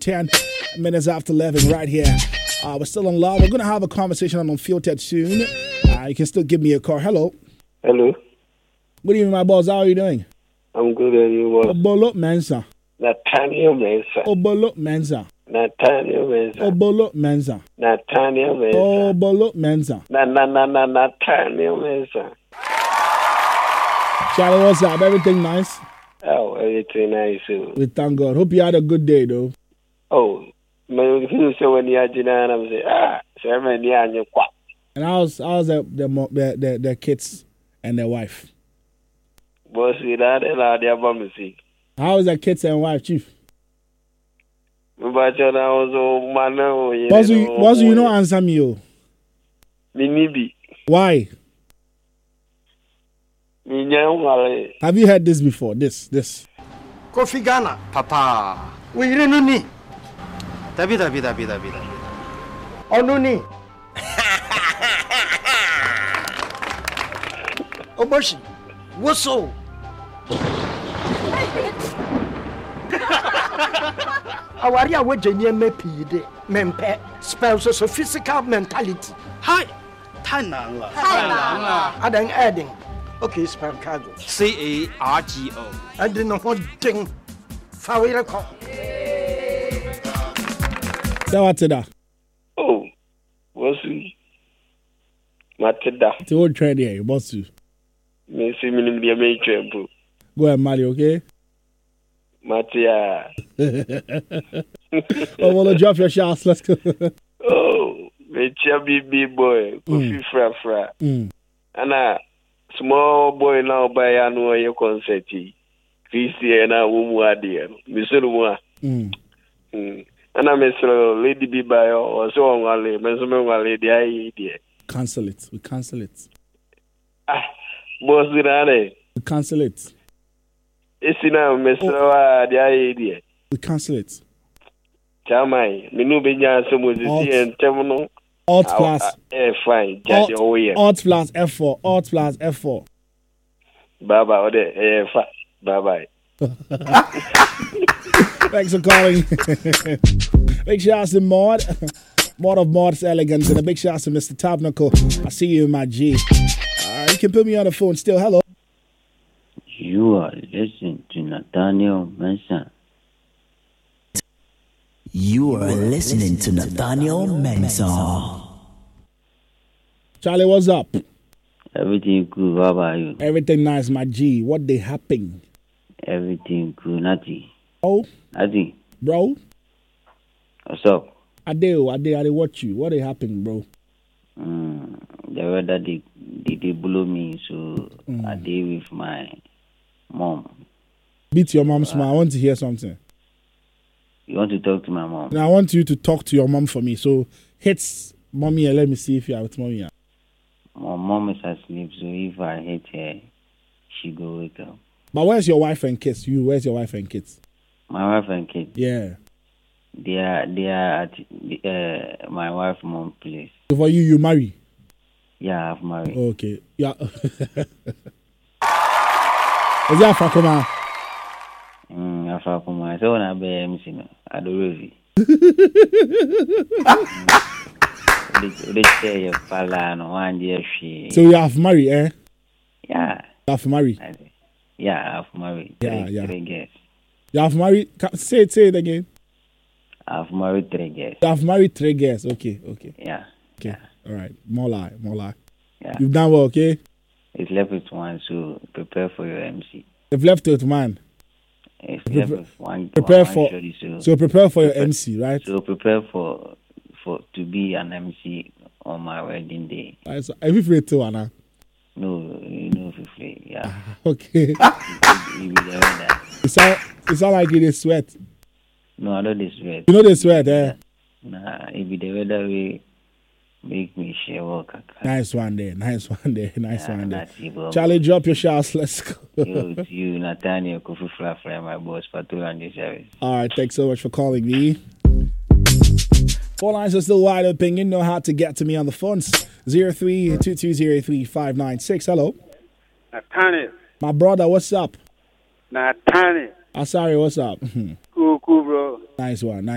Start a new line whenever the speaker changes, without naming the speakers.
10 minutes after 11 right here. We're still on live. We're going to have a conversation on Unfiltered soon. You can still give me a call. Hello.
Hello.
Good evening, my boss. How are you doing?
I'm good, and you what?
Obolo Mensa.
Nathaniel Mensa.
Obolo Mensa.
Nathaniel Mensa.
Obolo Mensa.
Nathaniel Mensa.
Obolo Mensa.
Nathaniel Mensa.
Charlie, what's up? Everything nice?
Oh, everything nice.
We thank God. Hope you had a good day, though.
Oh, man, you say when you're and I'm saying, so I'm you quack.
And how's the kids and their wife?
Boss, we that they're bombing.
How is the kids and wife, Chief?
But you know, man,
Boss, you don't answer me, oh.
Minibi.
Why? Have you heard this before? This.
Kofi Ghana, Papa. We didn't need. David. Oh, no need. Oboshi, what's so? Awaria we jenye mepi mempe spells so physical mentality.
Hi, 太难了。
Adan adding. Okay, spell cargo.
CARGO.
I didn't know what thing. Fawira ko.
So what's that?
Oh, what's it? Matida.
The old trend here, boss.
Me see me be a major bro.
Go ahead, Mario, okay?
Matia.
Oh, well, drop your shots. Let's go.
Oh, me chubby boy, Kofi Fra. And small boy now by annual concert. Christian and Wumuadia. Mr. Mua. And I'm Mr. Lady B by or so on Wale, Mesmer Lady idea.
Cancel it. We cancel it.
Boss Dinane.
We cancel it.
It's now Mr. The idea.
We cancel it.
Chamai, Minu Benya Samuzi and Temono.
Alt plus.
Fine.
Alt plus F4. Alt plus F4.
Bye-bye. Bye-bye.
Thanks for calling. Big shout out to Maud. Maud of Maud's Elegance. And a big shout out to Mr. Tabnacle. I see you in my G. You can put me on the phone still. Hello.
You are listening to Nathaniel Mensa.
You are listening to Nathaniel Mensa.
Charlie, what's up?
Everything good. How about you?
Everything nice, my G. What they happen?
Everything good. Nothing.
Oh?
Nothing.
Bro?
What's up?
I watch you. What they happen, bro?
The weather they blow me, so I deal with my mom.
Beat your mom smile. I want to hear something.
You want to talk to my mom?
And I want you to talk to your mom for me. So hit mommy and let me see if you are with mommy.
My mom is asleep, so if I hit her, she go wake up.
But where's your wife and kids? Where's your wife and kids?
My wife and kids?
Yeah.
They are at my wife's mom's place.
So for you marry?
Yeah, I've married.
Okay. Yeah. Is that Fakoma?
Fakoma. So when I be MC, I do review.
So you have married, eh?
Yeah.
You have married?
Yeah, I've married. Three girls.
You have married? Say it again.
I've married 3 girls.
You have married 3 girls. Okay.
Yeah.
Okay.
Yeah.
All right. More lie.
Yeah.
You've done well, okay?
It's left with one, so prepare for your MC.
You've left with one.
It's left with one.
Prepare
one
for.
Shorty,
so prepare for your MC, right?
So prepare for to be an MC on my wedding day.
Are you free too, Anna?
No, you know for free. Yeah.
Okay. It sound like it is sweat.
No, I know this sweat.
You know the sweat, eh?
Nah, it be the weather way make me share work.
Nice one there. Charlie, drop your shots. Let's go.
you, Nathaniel, Kofi Fra, my boss, Patrol and the service.
All right, thanks so much for calling me. Phone lines are still wide open. You know how to get to me on the phones. 03-220-3596. Hello.
Nathaniel.
My brother, what's up?
Nathaniel.
Sorry, what's up?
Cool, bro.
Nice one.